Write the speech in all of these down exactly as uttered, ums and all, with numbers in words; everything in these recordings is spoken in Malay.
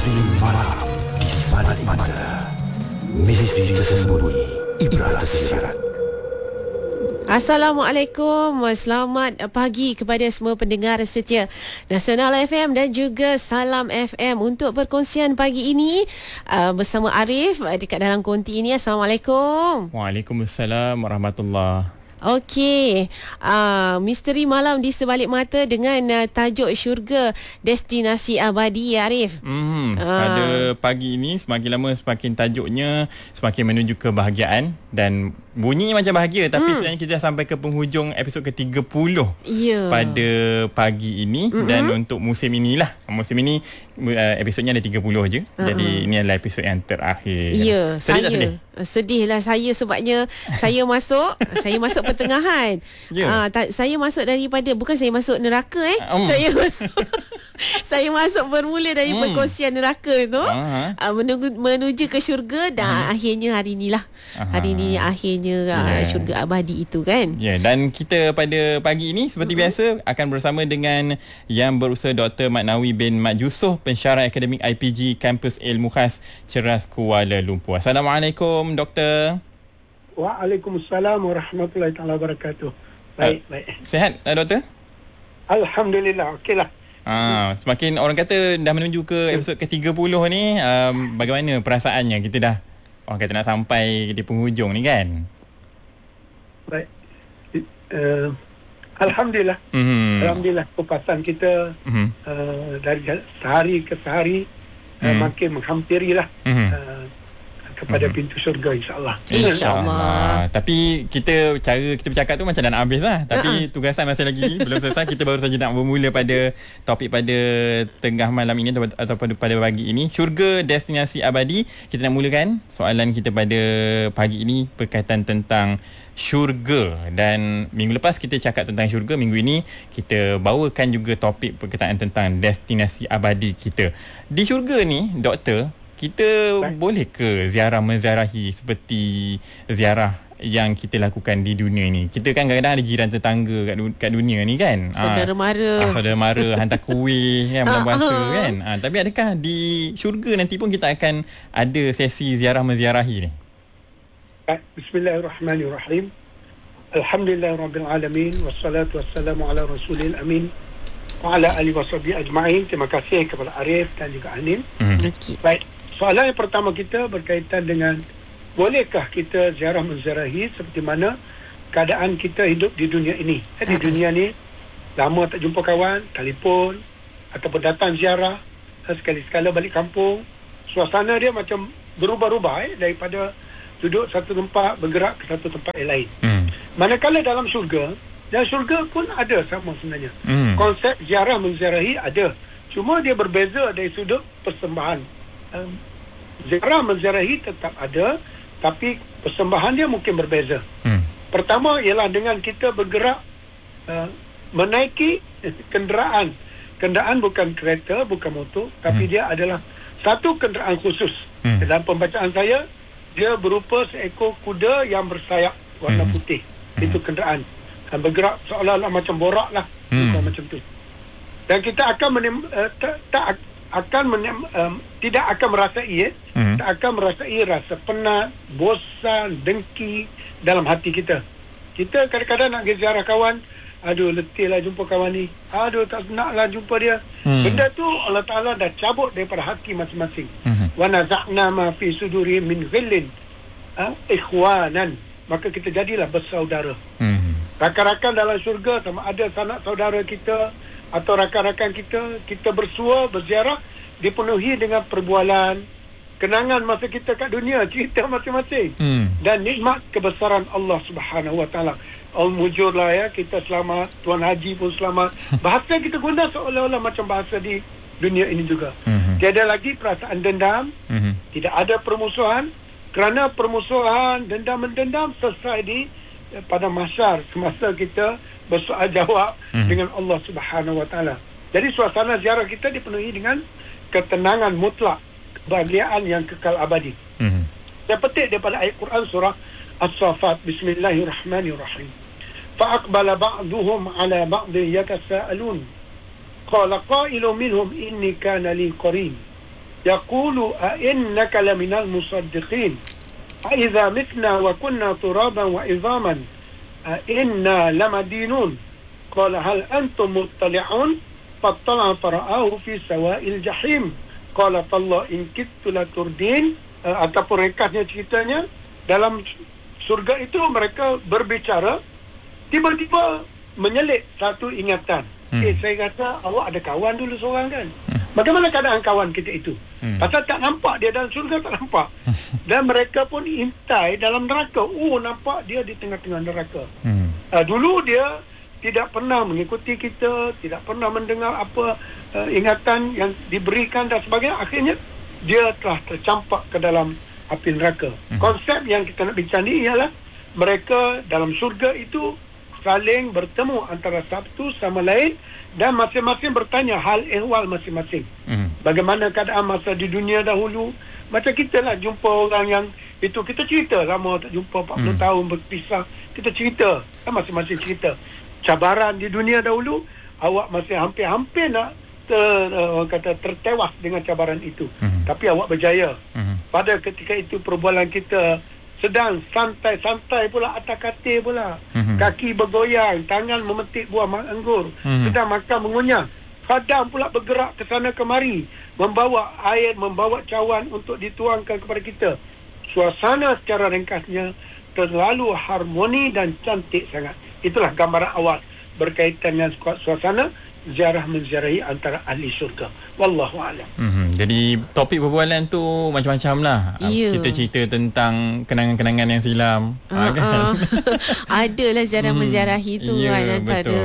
Misteri malam di sebalik mata. Misteri tersembunyi, ibrah tersirat. Assalamualaikum, selamat pagi kepada semua pendengar setia Nasional F M dan juga Salam F M untuk perkongsian pagi ini uh, bersama Arif uh, dekat dalam konti ini. Assalamualaikum. Waalaikumsalam warahmatullahi. Okey, uh, misteri malam di sebalik mata dengan uh, tajuk syurga destinasi abadi, Arif. Hmm, uh. Pada pagi ini semakin lama semakin tajuknya semakin menuju kebahagiaan dan bunyinya macam bahagia, tapi hmm. sebenarnya kita dah sampai ke penghujung episod ke tiga puluh yeah. pada pagi ini. Mm-hmm. Dan untuk musim inilah, musim ini uh, episodnya ada tiga puluh je. Uh-huh. Jadi ini adalah episod yang terakhir. Ya, yeah, sedih saya tak sedih? Sedih lah saya sebabnya saya masuk saya masuk pertengahan. Yeah. Uh, ta- saya masuk daripada, bukan saya masuk neraka eh. Um. Saya masuk saya masuk bermula dari hmm. perkongsian neraka tu, uh-huh. uh, menuju, menuju ke syurga dan uh-huh. akhirnya hari inilah. Uh-huh. Hari ini akhirnya yeah. uh, syurga abadi itu kan. Ya, yeah. Dan kita pada pagi ini seperti uh-huh. biasa akan bersama dengan Yang Berusaha Doktor Maknawi bin Mat Yusof, pensyarah akademik I P G Kampus Ilmu Khas Ceras Kuala Lumpur. Assalamualaikum Doktor. Waalaikumsalam warahmatullahi taala wabarakatuh. Baik, uh, baik. Sihat uh, Doktor? Alhamdulillah, okeylah. Ah, semakin orang kata dah menuju ke episod ke tiga puluh ni, um, bagaimana perasaannya? Kita dah orang kata nak sampai di penghujung ni kan? Baik. Uh, Alhamdulillah. Mm-hmm. Alhamdulillah kupasan kita mm-hmm. uh, dari sehari ke sehari mm-hmm. uh, makin menghampirilah mm-hmm. uh, kepada mm-hmm. pintu syurga, insya-Allah. InsyaAllah. Tapi kita cara kita bercakap tu macam dah nak habis lah. Tapi uh-huh. tugasan masih lagi belum selesai. Kita baru saja nak bermula pada topik pada tengah malam ini atau, atau pada, pada pagi ini. Syurga destinasi abadi. Kita nak mulakan soalan kita pada pagi ini berkaitan tentang syurga. Dan minggu lepas kita cakap tentang syurga, minggu ini kita bawakan juga topik berkaitan tentang destinasi abadi kita. Di syurga ni, Doktor, kita Baik. boleh ke ziarah menziarahi seperti ziarah yang kita lakukan di dunia ni? Kita kan kadang-kadang ada jiran tetangga kat, du- kat dunia ni kan, saudara mara, ah, saudara mara hantar kuih kan, bulan puasa kan. Ah, tapi adakah di syurga nanti pun kita akan ada sesi ziarah menziarahi ni? Bismillahirrahmanirrahim. Alhamdulillahirabbil alamin, wassalatu wassalamu ala rasulil amin wa ala alihi washabihi ajma'in. Terima kasih kepada Arif dan juga Anin. Hmm. Okay. Baik. Soalan yang pertama kita berkaitan dengan bolehkah kita ziarah menziarahi seperti mana keadaan kita hidup di dunia ini. Eh, di dunia ni lama tak jumpa kawan, telefon ataupun datang ziarah, sekali-sekala balik kampung, suasana dia macam berubah-ubah eh, daripada duduk satu tempat bergerak ke satu tempat yang lain. Hmm. Manakala dalam syurga, dan syurga pun ada sama sebenarnya. Hmm. Konsep ziarah menziarahi ada. Cuma dia berbeza dari sudut persembahan. Um, ziarah menziarahi tetap ada, tapi persembahan dia mungkin berbeza. Hmm. Pertama ialah dengan kita bergerak uh, menaiki kenderaan. Kenderaan bukan kereta, bukan motor, tapi hmm. dia adalah satu kenderaan khusus. Hmm. Dalam pembacaan saya, dia berupa seekor kuda yang bersayap warna hmm. putih. Hmm. Itu kenderaan. Dan bergerak seolah-olah macam borak lah. Hmm. Macam tu. Dan kita akan menem, uh, tak, tak akan menem, um, tidak akan merasai eh, hmm. tak akan merasai rasa penat, bosan, dengki dalam hati kita. Kita kadang-kadang nak pergi ziarah kawan, aduh letih lah jumpa kawan ni, aduh tak nak lah jumpa dia. hmm. Benda tu Allah Ta'ala dah cabut daripada hati masing-masing. hmm. Wa naza'na ma fi sudurihim min ghillin ha? ikhwanan, maka kita jadilah bersaudara. hmm. Rakan-rakan dalam syurga sama ada sanak saudara kita atau rakan-rakan kita, kita bersua, berziarah, dipenuhi dengan perbualan, kenangan masa kita kat dunia, cerita masing-masing. Hmm. Dan nikmat kebesaran Allah Subhanahu Wa Taala. Al-mujurlah ya, kita selamat, Tuan Haji pun selamat. Bahasa kita guna seolah-olah macam bahasa di dunia ini juga. Hmm. Tiada lagi perasaan dendam, hmm. tidak ada permusuhan, kerana permusuhan, dendam-mendendam selesai di pada mahsyar, semasa kita bersoal jawab hmm. dengan Allah Subhanahu Wa Taala. Jadi suasana ziarah kita dipenuhi dengan ketenangan mutlak, kebahagiaan yang kekal abadi. Hmm. Saya petik daripada ayat Quran surah As-Saffat. Bismillahirrahmanirrahim. Fa'aqbala ba'duhum 'ala ba'din yatasaalun. Qala qailun minhum inni kana li qarin yaqulu a innaka laminal musaddiqin a idza mitna wa kunna turaban wa idhaman a inna lamadinun qala hal antum muttali'un fattala fara'ahu fi sawa'il jahim qala tallah in kittu la turdin. Uh, ataupun ringkasnya ceritanya, dalam surga itu mereka berbicara, tiba-tiba menyelit satu ingatan. Hmm. Eh, saya kata awak ada kawan dulu seorang kan? Hmm. Bagaimana keadaan kawan kita itu? Hmm. Pasal tak nampak dia dalam surga, tak nampak. Dan mereka pun intai dalam neraka. Oh, nampak dia di tengah-tengah neraka. Hmm. Uh, dulu dia tidak pernah mengikuti kita, tidak pernah mendengar apa uh, ingatan yang diberikan dan sebagainya. Akhirnya dia telah tercampak ke dalam api neraka. Hmm. Konsep yang kita nak bincang ni ialah mereka dalam syurga itu saling bertemu antara satu sama lain dan masing-masing bertanya hal ehwal masing-masing. Hmm. Bagaimana keadaan masa di dunia dahulu. Macam kita lah jumpa orang yang itu, kita cerita lama tak jumpa empat puluh hmm. tahun berpisah. Kita cerita, kan masing-masing cerita. Cabaran di dunia dahulu, awak masih hampir-hampir nak ter, uh, kata tertewas dengan cabaran itu. Mm-hmm. Tapi awak berjaya. Mm-hmm. Pada ketika itu perbualan kita sedang santai-santai pula atas katil pula. Mm-hmm. Kaki bergoyang, tangan memetik buah anggur. Mm-hmm. Sedang makan mengunyah. Khadam pula bergerak ke sana kemari, membawa air, membawa cawan untuk dituangkan kepada kita. Suasana secara ringkasnya terlalu harmoni dan cantik sangat. Itulah gambaran awal berkaitan dengan suasana ziarah menziarahi antara ahli syurga. Wallahu a'lam. Mm-hmm. Jadi topik perbualan tu macam-macam lah. Yeah. Cerita-cerita tentang kenangan-kenangan yang silam. Uh, kan? Uh, adalah ziarah hmm. menziarahi tu yeah, kan antara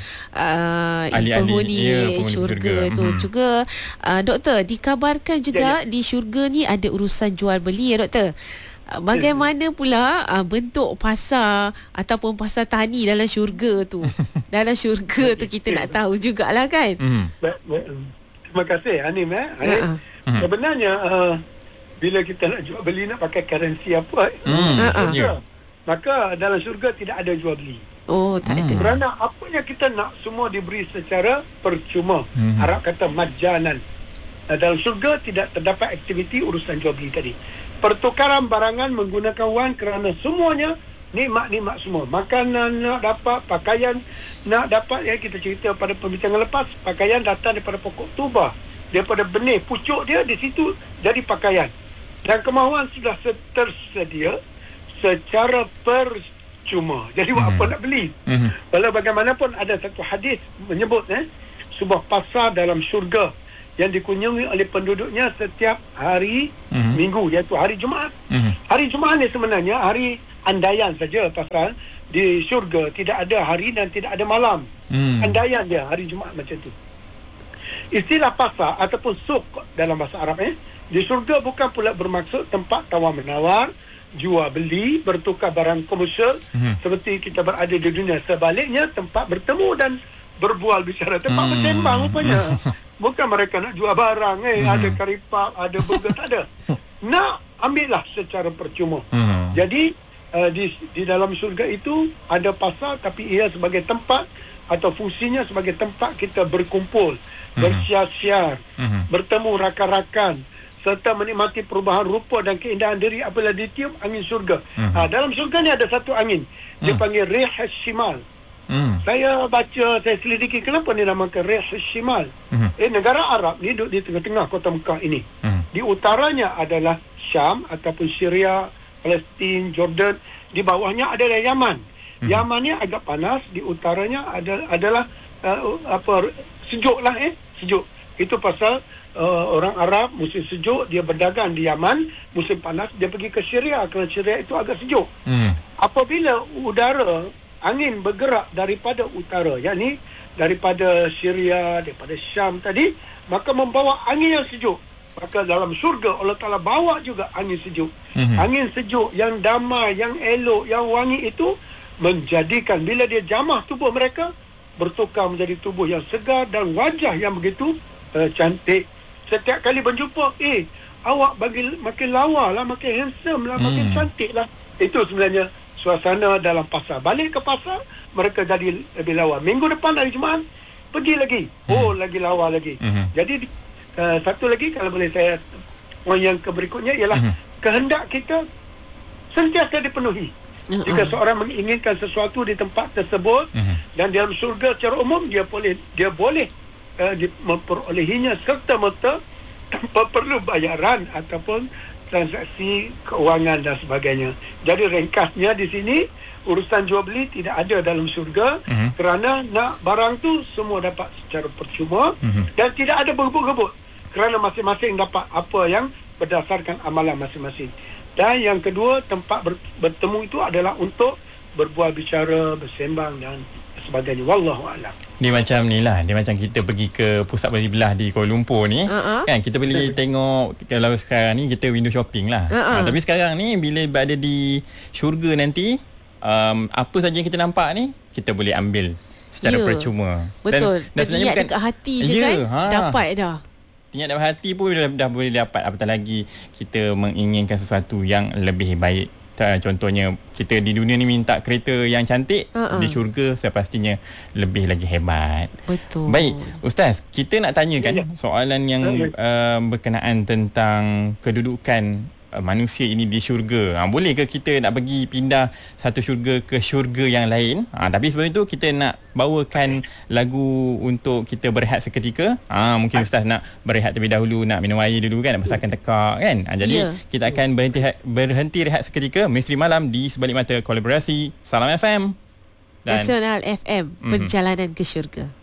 uh, penghuni yeah, syurga tu. Mm-hmm. Juga uh, doktor, dikabarkan juga yeah, yeah. di syurga ni ada urusan jual beli ya doktor. Bagaimana pula uh, bentuk pasar ataupun pasar tani dalam syurga tu? Dalam syurga tu kita nak tahu jugalah kan. Mm. Terima kasih Hanim eh. Uh-huh. Sebenarnya uh, bila kita nak jual beli nak pakai currency apa? Mm. Uh-huh. Yeah. Maka dalam syurga tidak ada jual beli. Oh, tak ada. Kerana apa yang kita nak semua diberi secara percuma. Mm. Arab kata majanan. Uh, dalam syurga tidak terdapat aktiviti urusan jual beli tadi. Pertukaran barangan menggunakan wang kerana semuanya nikmat-nikmat semua. Makanan nak dapat, pakaian nak dapat. Ya, kita cerita pada pembincangan lepas, pakaian datang daripada pokok tuba, daripada benih pucuk dia di situ jadi pakaian. Dan kemahuan sudah tersedia secara percuma. Jadi buat mm-hmm. apa nak beli? Mm-hmm. Walau bagaimanapun ada satu hadis menyebut eh, sebuah pasar dalam syurga yang dikunjungi oleh penduduknya setiap hari mm-hmm. minggu, iaitu hari Jumaat. Mm-hmm. Hari Jumaat ni sebenarnya hari andaian saja, pasal di syurga tidak ada hari dan tidak ada malam. Mm. Andaian dia hari Jumaat macam tu. Istilah pasar ataupun suk dalam bahasa Arab eh, di syurga bukan pula bermaksud tempat tawar-menawar, jual beli, bertukar barang komersial mm-hmm. seperti kita berada di dunia. Sebaliknya tempat bertemu dan berbual bicara, tempat hmm. bersembang rupanya. Bukan mereka nak jual barang eh, hmm. ada karipap, ada burger, tak ada. Nak ambillah secara percuma. Hmm. Jadi uh, di di dalam syurga itu ada pasar, tapi ia sebagai tempat atau fungsinya sebagai tempat kita berkumpul, hmm. bersiar-siar, hmm. bertemu rakan-rakan serta menikmati perubahan rupa dan keindahan diri apabila ditiup angin syurga. Hmm. Ha, dalam syurga ni ada satu angin, dia hmm. panggil Rih Shimal. Hmm. Saya baca, saya selidiki kenapa dia namakan Rih Shimal. Hmm. Eh, negara Arab ni duduk di tengah-tengah kota Mekah ini. Hmm. Di utaranya adalah Syam ataupun Syria, Palestin, Jordan. Di bawahnya adalah Yaman. Hmm. Yaman ni agak panas, di utaranya ada, adalah uh, apa sejuk lah eh, sejuk. Itu pasal uh, orang Arab musim sejuk dia berdagang di Yaman, musim panas dia pergi ke Syria kerana Syria itu agak sejuk. Hmm. Apabila udara angin bergerak daripada utara, yakni daripada Syria, daripada Syam tadi, maka membawa angin yang sejuk. Maka dalam syurga Allah Ta'ala bawa juga angin sejuk. Mm-hmm. Angin sejuk yang damai, yang elok, yang wangi itu menjadikan bila dia jamah tubuh mereka bertukar menjadi tubuh yang segar dan wajah yang begitu uh, cantik. Setiap kali berjumpa, eh awak bagi makin lawa lah, makin handsome lah, mm. makin cantik lah. Itu sebenarnya suasana dalam pasar. Balik ke pasar, mereka jadi lebih lawa. Minggu depan hari Jumaat, pergi lagi. Oh, hmm. lagi lawa lagi. Hmm. Jadi, uh, satu lagi kalau boleh saya Poin yang berikutnya ialah uh-huh. kehendak kita sentiasa dipenuhi. Uh-huh. Jika seorang menginginkan sesuatu di tempat tersebut uh-huh. dan dalam syurga secara umum, dia boleh dia boleh uh, di, memperolehinya serta-merta tanpa perlu bayaran ataupun transaksi keuangan dan sebagainya. Jadi ringkasnya di sini, urusan jual beli tidak ada dalam syurga uh-huh. kerana nak barang tu semua dapat secara percuma uh-huh. dan tidak ada berebut-rebut kerana masing-masing dapat apa yang berdasarkan amalan masing-masing. Dan yang kedua, tempat ber, bertemu itu adalah untuk berbual bicara, bersembang dan sebagainya. Wallahu a'lam. Dia macam ni lah, dia macam kita pergi ke pusat beli belah di Kuala Lumpur ni, uh-huh. kan kita boleh uh-huh. tengok. Kalau sekarang ni kita window shopping lah, uh-huh. ha, tapi sekarang ni bila berada di syurga nanti, um, apa saja yang kita nampak ni kita boleh ambil secara yeah. percuma. Betul. Dan, dan sebenarnya bukan dekat hati je yeah, kan ha. dapat dah. Tingat dalam hati pun dah, dah boleh dapat. Apatah lagi kita menginginkan sesuatu yang lebih baik. Contohnya kita di dunia ni minta kereta yang cantik, uh-uh. di syurga sepastinya lebih lagi hebat. Betul. Baik Ustaz, kita nak tanyakan ya, ya. soalan yang uh, berkenaan tentang kedudukan uh, manusia ini di syurga. Ha, boleh ke kita nak pergi pindah satu syurga ke syurga yang lain? Ha, tapi sebelum itu kita nak bawakan lagu untuk kita berehat seketika. Ha, mungkin Ustaz nak berehat terlebih dahulu, nak minum air dulu kan, nak besarkan tekak kan. Ha, jadi yeah. kita akan berhenti berhenti rehat seketika. Misteri Malam di Sebalik Mata, kolaborasi Salam F M dan Nasional F M, perjalanan mm-hmm. ke syurga.